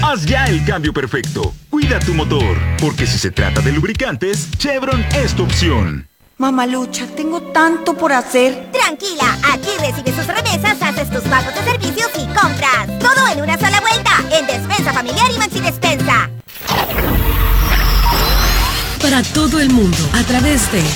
Haz ya el cambio perfecto. Cuida tu motor, porque si se trata de lubricantes, Chevron es tu opción. Mamalucha, tengo tanto por hacer. Tranquila, aquí recibes tus remesas, haces tus pagos de servicios y compras. Todo en una sola vuelta, en Despensa Familiar y Maxi Despensa. Para todo el mundo, a través de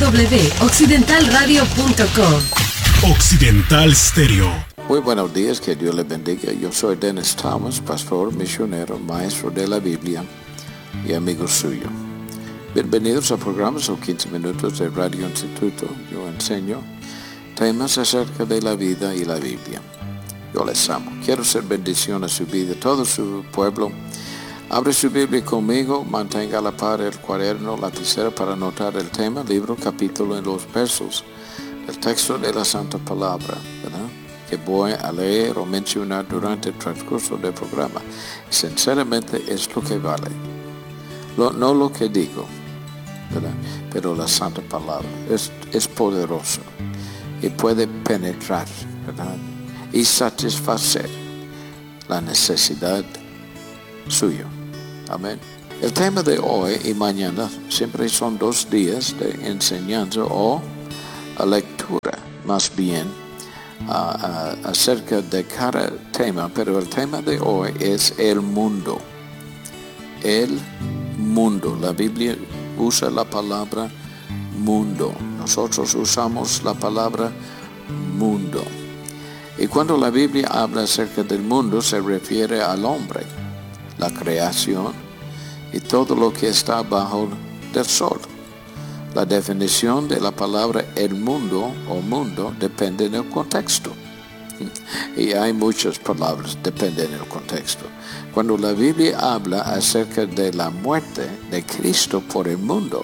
www.occidentalradio.com. Occidental Stereo. Muy buenos días, que Dios les bendiga. Yo soy Dennis Thomas, pastor, misionero, maestro de la Biblia y amigo suyo. Bienvenidos a programas o 15 minutos de Radio Instituto. Yo enseño temas acerca de la vida y la Biblia. Yo les amo. Quiero ser bendición a su vida, todo su pueblo. Abre su Biblia conmigo, mantenga a la par el cuaderno, lapicera para anotar el tema, libro, capítulo en los versos, el texto de la Santa Palabra, ¿verdad?, que voy a leer o mencionar durante el transcurso del programa. Sinceramente es lo que vale. No lo que digo, ¿verdad?, pero la Santa Palabra es poderosa y puede penetrar, ¿verdad?, y satisfacer la necesidad suya. Amén. El tema de hoy y mañana siempre son 2 días de enseñanza o lectura, más bien acerca de cada tema, pero el tema de hoy es el mundo. El mundo. La Biblia usa la palabra mundo. Nosotros usamos la palabra mundo. Y cuando la Biblia habla acerca del mundo, se refiere al hombre, la creación y todo lo que está bajo del sol. La definición de la palabra el mundo o mundo depende del contexto. Y hay muchas palabras, depende del contexto. Cuando la Biblia habla acerca de la muerte de Cristo por el mundo,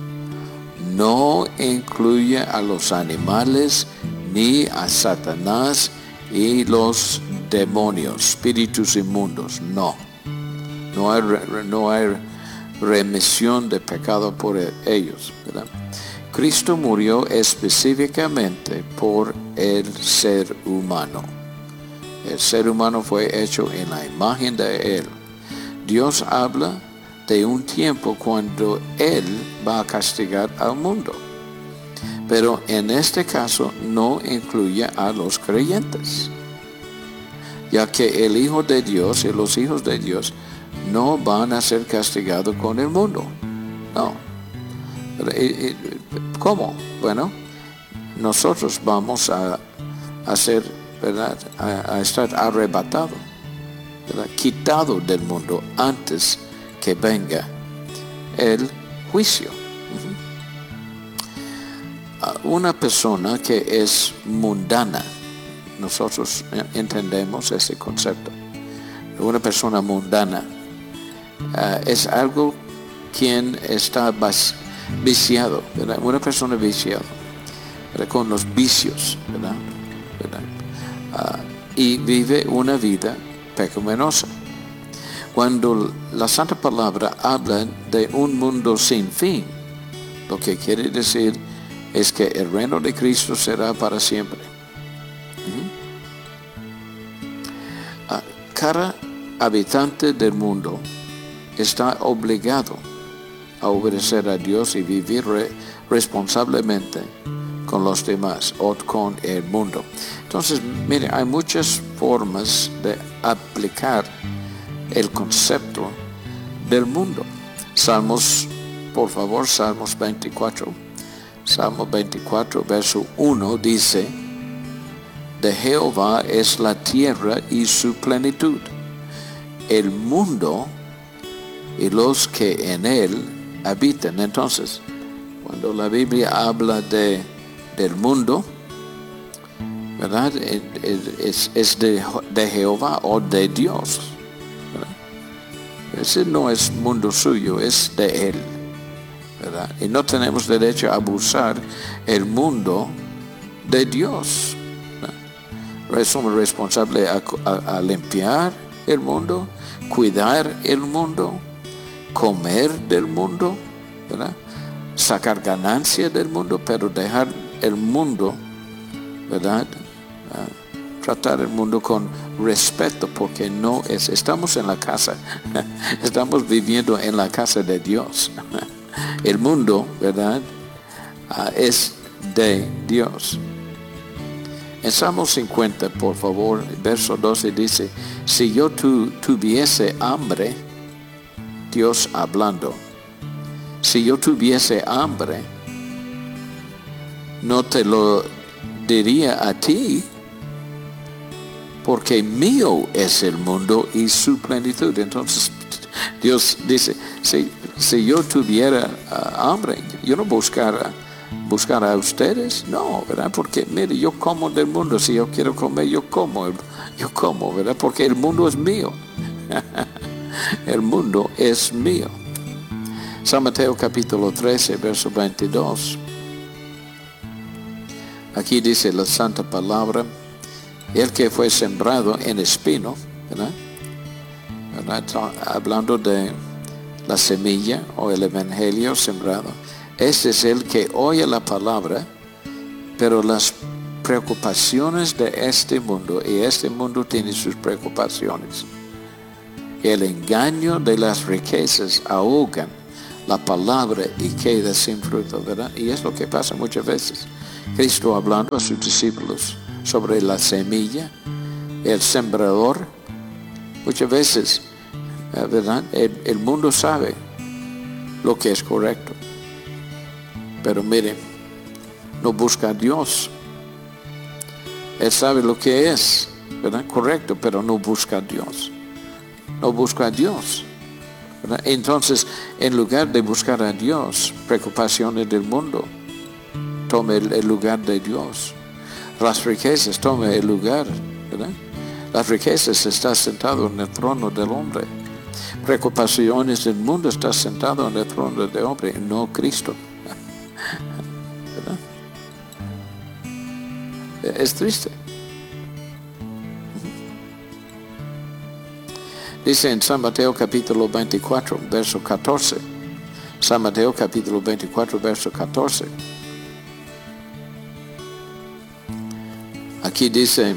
no incluye a los animales ni a Satanás y los demonios, espíritus inmundos, no. No hay remisión de pecado por ellos, ¿verdad? Cristo murió específicamente por el ser humano. El ser humano fue hecho en la imagen de Él. Dios habla de un tiempo cuando Él va a castigar al mundo. Pero en este caso no incluye a los creyentes, ya que el Hijo de Dios y los hijos de Dios no van a ser castigados con el mundo. No. ¿Cómo? Bueno, nosotros vamos a ser, ¿verdad?, a estar arrebatados, ¿verdad?, quitado del mundo antes que venga el juicio. Una persona que es mundana, nosotros entendemos ese concepto. Una persona mundana es algo quien está viciado, ¿verdad? Una persona viciada, ¿verdad?, con los vicios, ¿verdad? Y vive una vida pecaminosa. Cuando la Santa Palabra habla de un mundo sin fin, lo que quiere decir es que el reino de Cristo será para siempre. Cada habitante del mundo está obligado a obedecer a Dios y vivir responsablemente con los demás o con el mundo. Entonces, mire, hay muchas formas de aplicar el concepto del mundo. Salmos, por favor, Salmos 24. Salmo 24, verso 1 dice: de Jehová es la tierra y su plenitud, el mundo y los que en él habitan. Entonces, cuando la Biblia habla del mundo, ¿verdad?, es de Jehová o de Dios, ¿verdad? Ese no es mundo suyo, es de él, ¿verdad? Y no tenemos derecho a abusar el mundo de Dios, ¿verdad? Somos responsables a limpiar el mundo, cuidar el mundo, comer del mundo, ¿verdad?, sacar ganancia del mundo, pero dejar el mundo, ¿verdad?, tratar el mundo con respeto, porque no es, estamos en la casa, estamos viviendo en la casa de Dios. El mundo, ¿verdad? Es de Dios. En Salmo 50, por favor, verso 12 dice, si yo tuviese hambre, Dios hablando, si yo tuviese hambre, no te lo diría a ti, porque mío es el mundo y su plenitud. Entonces Dios dice, si yo tuviera hambre, yo no buscar a ustedes, no, ¿verdad? Porque mire, yo como del mundo, si yo quiero comer, yo como, ¿verdad? Porque el mundo es mío. El mundo es mío. San Mateo capítulo 13, verso 22. Aquí dice la santa palabra, el que fue sembrado en espino, ¿verdad? Hablando de la semilla o el evangelio sembrado. Este es el que oye la palabra, pero las preocupaciones de este mundo, y este mundo tiene sus preocupaciones, el engaño de las riquezas ahogan la palabra y queda sin fruto, ¿verdad? Y es lo que pasa muchas veces. Cristo hablando a sus discípulos sobre la semilla, el sembrador, muchas veces, ¿verdad? El mundo sabe lo que es correcto, pero mire, no busca a Dios. Él sabe lo que es, ¿verdad? Correcto, pero no busca a Dios. No busca a Dios, ¿verdad? Entonces, en lugar de buscar a Dios, preocupaciones del mundo, tome el lugar de Dios. Las riquezas tome el lugar, ¿verdad? Las riquezas está sentado en el trono del hombre. Preocupaciones del mundo está sentado en el trono del hombre, no Cristo. ¿Verdad? Es triste. Dice en San Mateo capítulo 24, verso 14. San Mateo capítulo 24, verso 14. Aquí dice,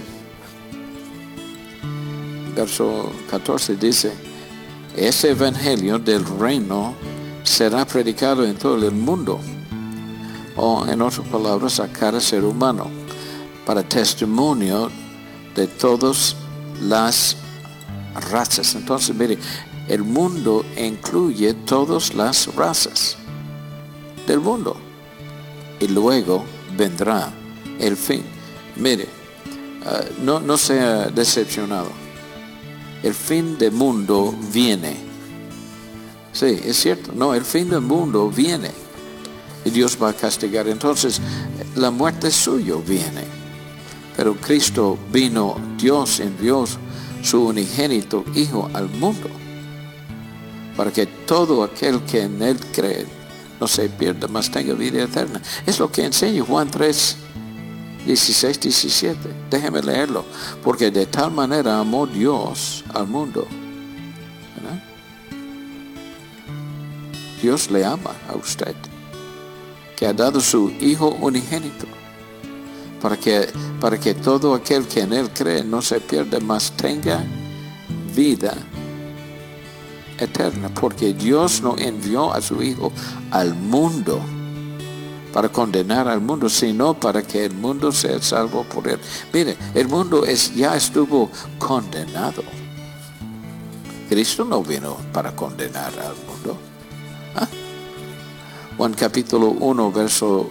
verso 14 dice, ese evangelio del reino será predicado en todo el mundo, o en otras palabras, a cada ser humano, para testimonio de todas las razas. Entonces, mire, el mundo incluye todas las razas del mundo, y luego vendrá el fin. Mire, no sea decepcionado. El fin del mundo viene. Sí, es cierto. No, el fin del mundo viene. Y Dios va a castigar. Entonces, la muerte suya viene. Pero Cristo vino, Dios envió su unigénito Hijo al mundo, para que todo aquel que en Él cree no se pierda, mas tenga vida eterna. Es lo que enseña Juan 3, 16, 17. Déjeme leerlo. Porque de tal manera amó Dios al mundo, ¿verdad? Dios le ama a usted, que ha dado su Hijo unigénito, para que todo aquel que en Él cree no se pierda, mas tenga vida eterna. Porque Dios no envió a su Hijo al mundo para condenar al mundo, sino para que el mundo sea salvo por Él. Mire, el mundo ya estuvo condenado. Cristo no vino para condenar al mundo. Juan capítulo 1, verso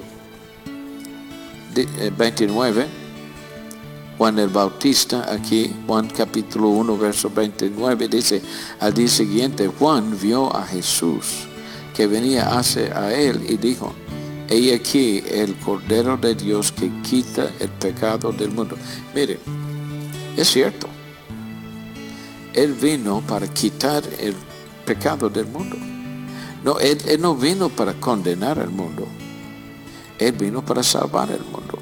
29. Juan el Bautista, aquí, Juan capítulo 1, verso 29, dice, al día siguiente Juan vio a Jesús que venía hacia él y dijo, he aquí el Cordero de Dios que quita el pecado del mundo. Mire, es cierto. Él vino para quitar el pecado del mundo. No, él no vino para condenar al mundo. Él vino para salvar el mundo.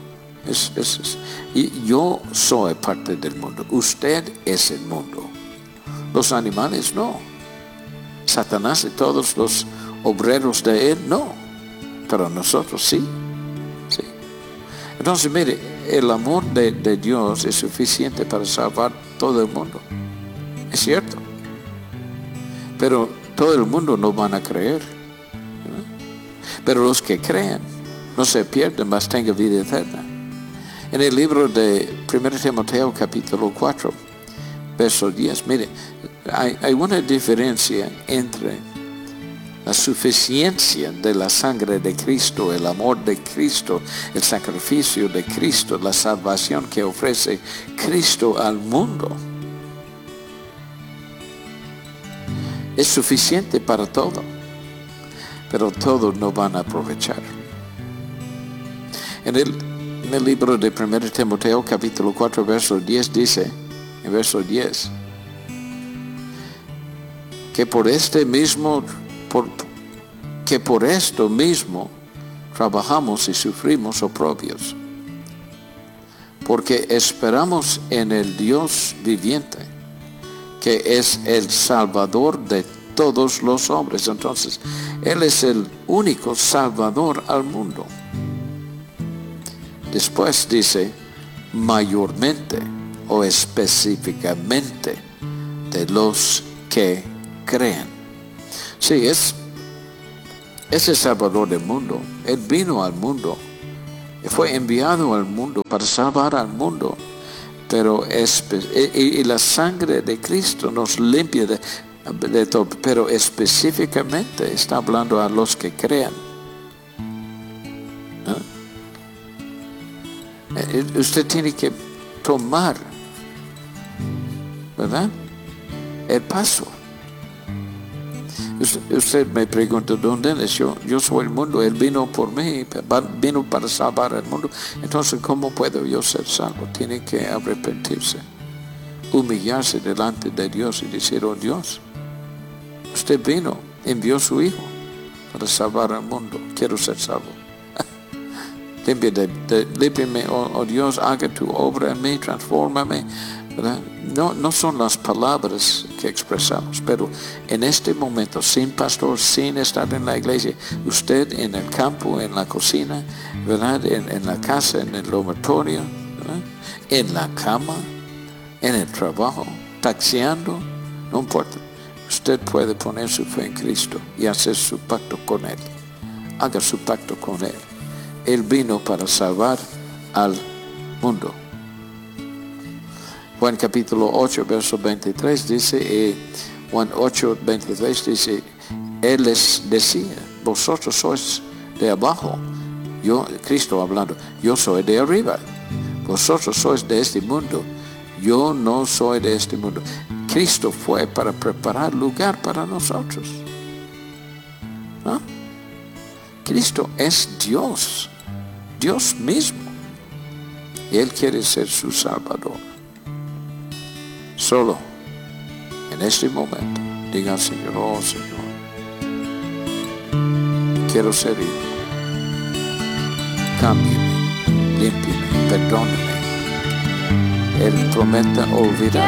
Y yo soy parte del mundo. Usted es el mundo. Los animales no. Satanás y todos los obreros de él no. Pero nosotros sí. Entonces, mire, el amor de Dios es suficiente para salvar todo el mundo. Es cierto. Pero todo el mundo no van a creer. Pero los que creen no se pierden, mas tengan vida eterna. En el libro de 1 Timoteo capítulo 4, verso 10, mire, hay una diferencia entre la suficiencia de la sangre de Cristo, el amor de Cristo, el sacrificio de Cristo, la salvación que ofrece Cristo al mundo. Es suficiente para todo, pero todos no van a aprovechar. En el libro de 1 Timoteo capítulo 4 verso 10 dice, en verso 10, que por esto mismo trabajamos y sufrimos oprobios, porque esperamos en el Dios viviente, que es el Salvador de todos los hombres. Entonces, Él es el único Salvador al mundo. Después dice, mayormente o específicamente de los que creen. Sí, es el Salvador del mundo. Él vino al mundo. Fue enviado al mundo para salvar al mundo. Pero y la sangre de Cristo nos limpia de todo. Pero específicamente está hablando a los que crean. Usted tiene que tomar, ¿verdad?, el paso. Usted me pregunta, ¿dónde es? Yo soy el mundo. Él vino por mí, vino para salvar el mundo. Entonces, ¿cómo puedo yo ser salvo? Tiene que arrepentirse, humillarse delante de Dios y decir, oh Dios, usted vino, envió a su Hijo para salvar al mundo. Quiero ser salvo. Límpiame, oh Dios, haga tu obra en mí, transfórmame. ¿Verdad? No son las palabras que expresamos, pero en este momento, sin pastor, sin estar en la iglesia, usted en el campo, en la cocina, ¿verdad?, en la casa, en el dormitorio, ¿verdad?, en la cama, en el trabajo, taxiando, no importa. Usted puede poner su fe en Cristo y hacer su pacto con Él. Haga su pacto con Él. Él vino para salvar al mundo. Juan capítulo 8, verso 23 dice, Juan 8, 23 dice, Él les decía, vosotros sois de abajo. Cristo hablando, yo soy de arriba. Vosotros sois de este mundo. Yo no soy de este mundo. Cristo fue para preparar lugar para nosotros. ¿No? Cristo es Dios, Dios mismo. Y Él quiere ser su Salvador. Solo en este momento diga al Señor, oh Señor, quiero ser hijo. Cámbiame, límpiame, perdóname. Él promete olvidar